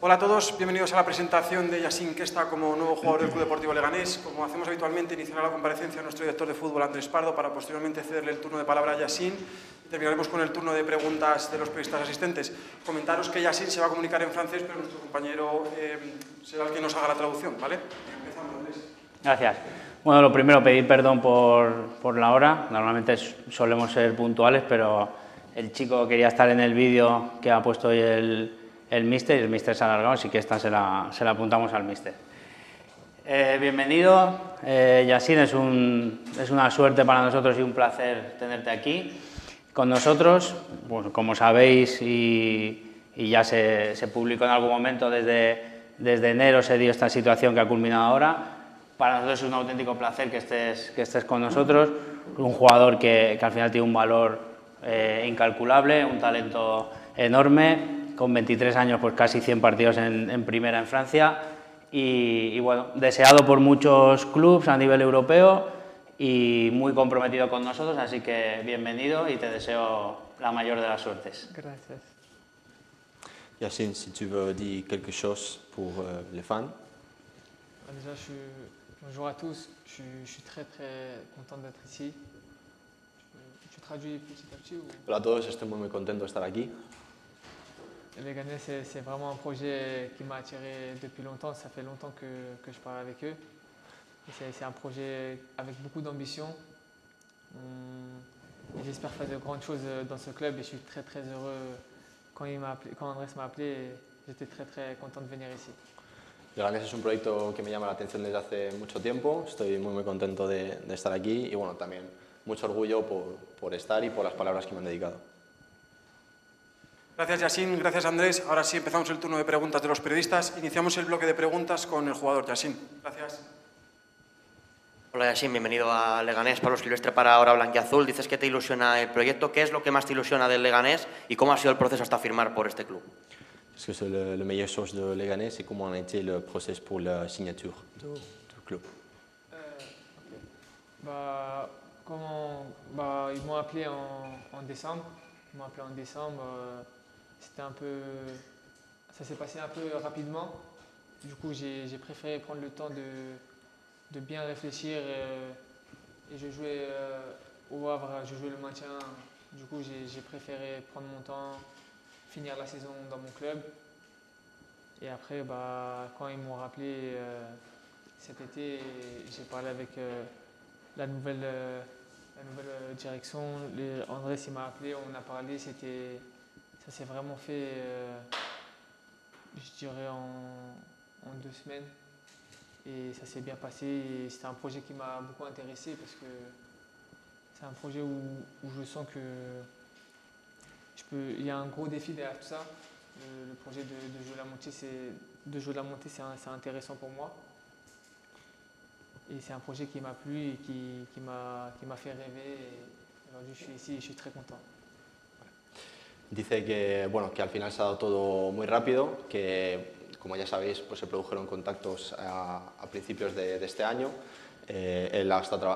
Hola a todos, bienvenidos a la presentación de Yassine Questa como nuevo jugador del Club Deportivo Leganés. Como hacemos habitualmente, iniciará la comparecencia nuestro director de fútbol, Andrés Pardo, para posteriormente cederle el turno de palabra a Yassine. Terminaremos con el turno de preguntas de los periodistas asistentes. Comentaros que Yassine se va a comunicar en francés, pero nuestro compañero será el que nos haga la traducción, ¿vale? Empezamos, Andrés. Gracias. Bueno, lo primero, pedir perdón por la hora. Normalmente solemos ser puntuales, pero el chico quería estar en el vídeo que ha puesto hoy el míster, y el míster se ha alargado, así que esta se la apuntamos al míster. Bienvenido, Yassine, es una suerte para nosotros y un placer tenerte aquí con nosotros. Bueno, como sabéis, y ya se publicó en algún momento, desde enero se dio esta situación que ha culminado ahora. Para nosotros es un auténtico placer que estés con nosotros, un jugador que al final tiene un valor incalculable, un talento enorme, con 23 años, pues casi 100 partidos en primera en Francia y bueno, deseado por muchos clubes a nivel europeo y muy comprometido con nosotros, así que bienvenido y te deseo la mayor de las suertes. Gracias. Yassine, si tu veux dire quelque chose pour les fans. Déjà, bonjour à tous, je suis très content d'être ici. Tu traduis petit à petit ou... Hola a todos, estoy muy contento de estar aquí. Leganés, c'est vraiment un projet qui m'a attiré depuis longtemps. Ça fait longtemps que je parle avec eux. C'est un projet avec beaucoup d'ambition. J'espère faire de grandes choses dans ce club et je suis très heureux quand Andrés m'a appelé. J'étais très content de venir ici. Leganés es un proyecto que me llama la atención desde hace mucho tiempo. Estoy muy contento de estar aquí y bueno, también mucho orgullo por estar y por las palabras que me han dedicado. Gracias, Yassine. Gracias, Andrés. Ahora sí empezamos el turno de preguntas de los periodistas. Iniciamos el bloque de preguntas con el jugador, Yassine. Gracias. Hola, Yassine. Bienvenido a Leganés. Pablo Silvestre para Ahora Blanquiazul. Dices que te ilusiona el proyecto. ¿Qué es lo que más te ilusiona del Leganés y cómo ha sido el proceso hasta firmar por este club? Qu'est-ce que c'est le meilleure chose de Leganés et comment a été le process pour la signature du club? Ils m'ont appelé en décembre. Ça s'est passé un peu rapidement. Du coup, j'ai préféré prendre le temps de bien réfléchir et je jouais au Havre, je jouais le maintien. Du coup, j'ai préféré prendre mon temps, finir la saison dans mon club. Et après, quand ils m'ont rappelé cet été, j'ai parlé avec la nouvelle direction. Andrés il m'a appelé, on a parlé, ça s'est vraiment fait, je dirais, en 2 semaines. Et ça s'est bien passé. Et c'était un projet qui m'a beaucoup intéressé parce que c'est un projet où je sens que il y a un gros défi derrière tout ça. Le projet de jouer la montée, c'est intéressant pour moi. Et c'est un projet qui m'a plu et qui m'a fait rêver. Et aujourd'hui, je suis ici et je suis très content. Dice que al final se ha dado todo muy rápido, que como ya sabéis, pues se produjeron contactos a principios de este año. Él ha estado